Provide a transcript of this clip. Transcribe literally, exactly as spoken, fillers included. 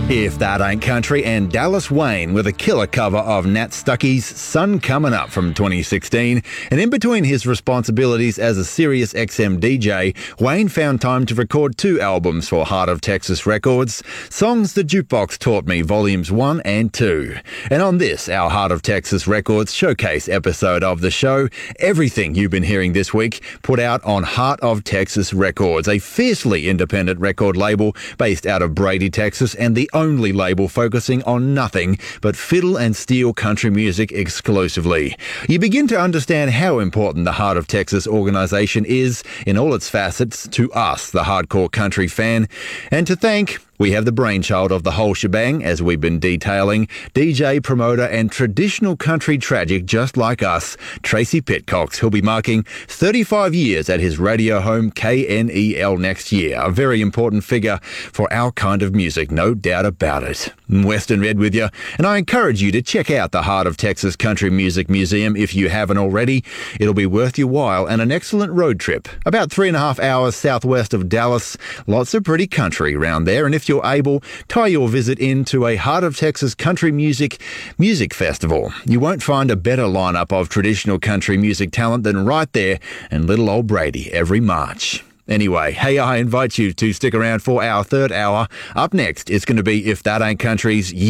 If That Ain't Country, and Dallas Wayne with a killer cover of Nat Stuckey's Sun Comin' Up from twenty sixteen. And in between his responsibilities as a Sirius X M D J, Wayne found time to record two albums for Heart of Texas Records, Songs the Jukebox Taught Me Volumes one and two. And on this, our Heart of Texas Records showcase episode of the show, everything you've been hearing this week put out on Heart of Texas Records, a fiercely independent record label based out of Brady, Texas, and the only label focusing on nothing but fiddle and steel country music exclusively. You begin to understand how important the Heart of Texas organization is in all its facets to us, the hardcore country fan, and to thank we have the brainchild of the whole shebang, as we've been detailing, D J, promoter, and traditional country tragic just like us, Tracy Pitcox, who'll be marking thirty-five years at his radio home K N E L next year. A very important figure for our kind of music, no doubt about it. Western Red with you, and I encourage you to check out the Heart of Texas Country Music Museum if you haven't already. It'll be worth your while and an excellent road trip. About three and a half hours southwest of Dallas. Lots of pretty country around there, and if you're able, tie your visit into a Heart of Texas Country Music Music Festival. You won't find a better lineup of traditional country music talent than right there in little old Brady every March. Anyway, hey, I invite you to stick around for our third hour. Up next, it's going to be If That Ain't Country's